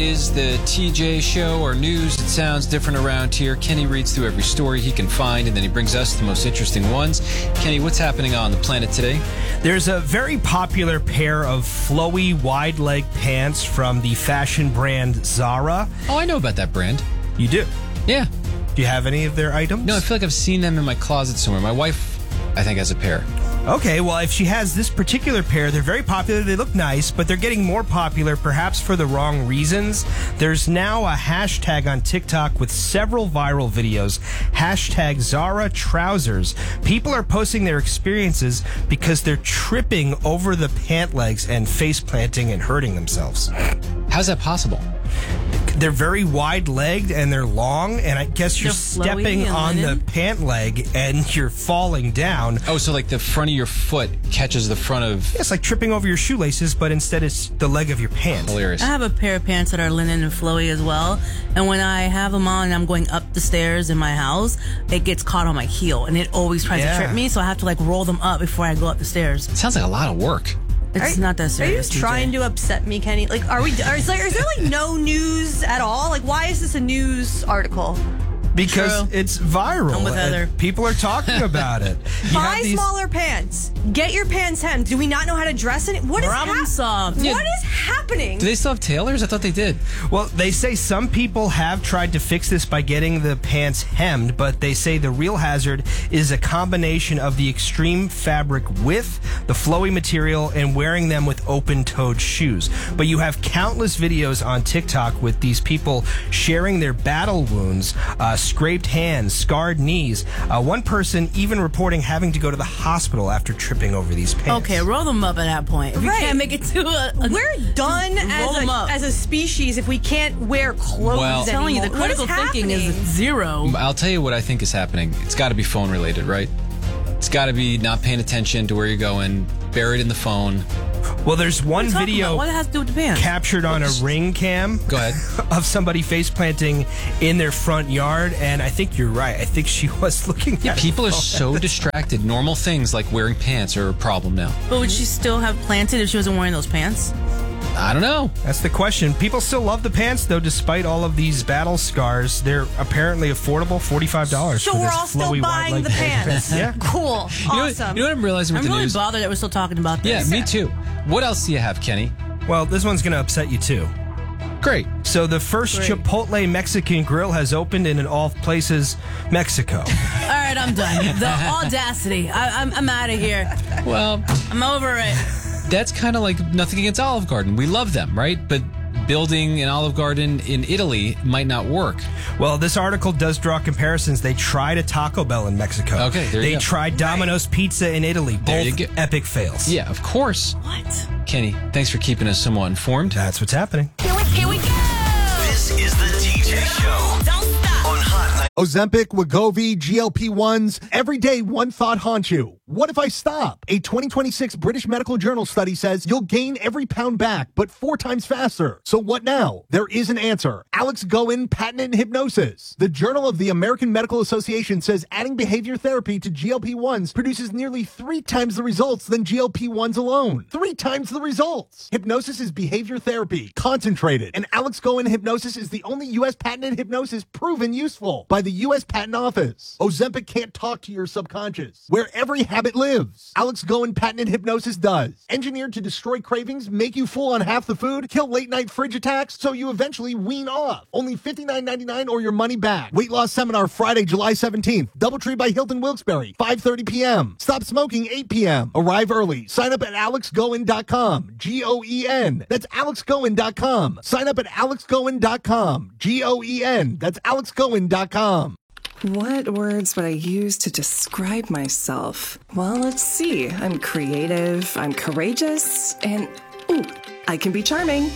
is the TJ Show, or news that sounds different around here. Kenny reads through every story he can find, and then he brings us the most interesting ones. Kenny, what's happening on the planet today? There's a very popular pair of flowy, wide-leg pants from the fashion brand Zara. Oh, I know about that brand. You do? Yeah. Do you have any of their items? No, I feel like I've seen them in my closet somewhere. My wife, I think, has a pair. Okay, well, if she has this particular pair, they're very popular. They look nice, but they're getting more popular, perhaps for the wrong reasons. There's now a hashtag on TikTok with several viral videos. Hashtag Zara Trousers. People are posting their experiences because they're tripping over the pant legs and face planting and hurting themselves. How's that possible? They're very wide-legged and they're long, and I guess you're stepping on the pant leg and you're falling down. Oh, so like the front of your foot catches the front of... It's like tripping over your shoelaces, but instead it's the leg of your pant. Hilarious. I have a pair of pants that are linen and flowy as well, and when I have them on and I'm going up the stairs in my house, it gets caught on my heel, and it always tries to trip me, so I have to like roll them up before I go up the stairs. It sounds like a lot of work. It's not that serious. Are you trying to upset me, Kenny? Like, is there like no news at all? Like, why is this a news article? Because it's viral. I'm with Heather. People are talking about it. Buy smaller pants. Get your pants hemmed. Do we not know how to dress in it? What is happening? What is happening? Do they still have tailors? I thought they did. Well, they say some people have tried to fix this by getting the pants hemmed, but they say the real hazard is a combination of the extreme fabric width, the flowy material, and wearing them with open-toed shoes. But you have countless videos on TikTok with these people sharing their battle wounds, scraped hands, scarred knees. One person even reporting having to go to the hospital after tripping over these pants. Okay, roll them up at that point. If you can't make it to we're done as a species if we can't wear clothes anymore. I'm telling you, the critical thinking is zero. I'll tell you what I think is happening. It's got to be phone related, right? It's got to be not paying attention to where you're going, buried in the phone. Well, there's one video what it has to do with the pants? captured on a Ring cam. Go ahead. Of somebody face planting in their front yard, and I think you're right. I think she was looking at people are so distracted. Normal things like wearing pants are a problem now. But would she still have planted if she wasn't wearing those pants? I don't know. That's the question. People still love the pants, though, despite all of these battle scars. They're apparently affordable, $45 So for we're this all still flowy, buying wide-legged the pants. Yeah. Cool. Awesome. You know what I'm realizing with I'm the really news? bothered that we're still talking about Yeah, this. me too. What else do you have, Kenny? Well, this one's going to upset you, too. Great. So the first Chipotle Mexican grill has opened in all places, Mexico. All right, I'm done. The audacity. I'm out of here. Well, I'm over it. That's kind of like nothing against Olive Garden. We love them, right? But building an Olive Garden in Italy might not work. Well, this article does draw comparisons. They tried a Taco Bell in Mexico. Okay, there you go. They tried Domino's Pizza in Italy. There you Both go. epic fails. Yeah, of course. What? Kenny, thanks for keeping us somewhat informed. That's what's happening. Here we go. This is the TJ Show. Don't stop. On Hot Ozempic, Wegovy, GLP-1s. Every day, one thought haunts you. What if I stop? A 2026 British Medical Journal study says you'll gain every pound back, but 4 times faster. So what now? There is an answer. Alex Goen, patented hypnosis. The Journal of the American Medical Association says adding behavior therapy to GLP-1s produces nearly 3 times the results than GLP-1s alone. 3 times the results. Hypnosis is behavior therapy, concentrated, and Alex Goen hypnosis is the only U.S. patented hypnosis proven useful by the U.S. Patent Office. Ozempic can't talk to your subconscious, where every habit lives. Alex Goen patented hypnosis does. Engineered to destroy cravings, make you full on half the food, kill late-night fridge attacks, so you eventually wean off. Only $59.99 or your money back. Weight loss seminar Friday, July 17th. Doubletree by Hilton Wilkes-Barre, 5:30 p.m. Stop smoking, 8 p.m. Arrive early. Sign up at alexgoen.com. G-O-E-N. That's alexgoen.com. Sign up at alexgoen.com. G-O-E-N. That's alexgoen.com. What words would I use to describe myself? Well, let's see. I'm creative, I'm courageous, and ooh, I can be charming.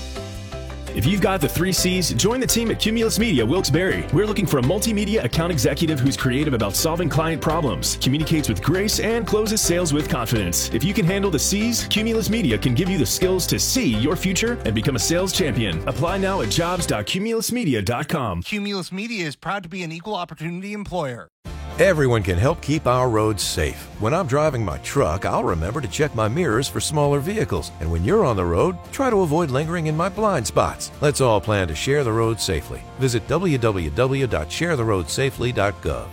If you've got the 3 C's, join the team at Cumulus Media Wilkes-Barre. We're looking for a multimedia account executive who's creative about solving client problems, communicates with grace, and closes sales with confidence. If you can handle the C's, Cumulus Media can give you the skills to see your future and become a sales champion. Apply now at jobs.cumulusmedia.com. Cumulus Media is proud to be an equal opportunity employer. Everyone can help keep our roads safe. When I'm driving my truck, I'll remember to check my mirrors for smaller vehicles. And when you're on the road, try to avoid lingering in my blind spots. Let's all plan to share the road safely. Visit www.sharetheroadsafely.gov.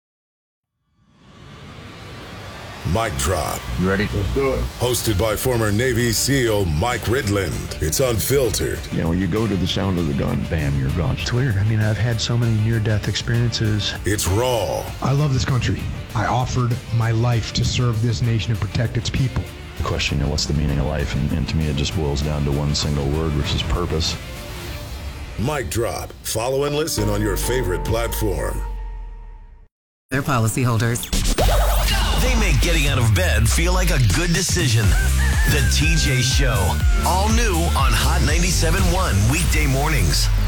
Mic Drop. You ready? Let's do it. Hosted by former Navy SEAL Mike Ridland. It's unfiltered. You know, when you go to the sound of the gun, bam, you're gone. It's weird. I mean, I've had so many near-death experiences. It's raw. I love this country. I offered my life to serve this nation and protect its people. The question, you know, what's the meaning of life? And to me, it just boils down to one single word, which is purpose. Mic Drop. Follow and listen on your favorite platform. Their policyholders. They make getting out of bed feel like a good decision. The TJ Show. All new on Hot 97.1 weekday mornings.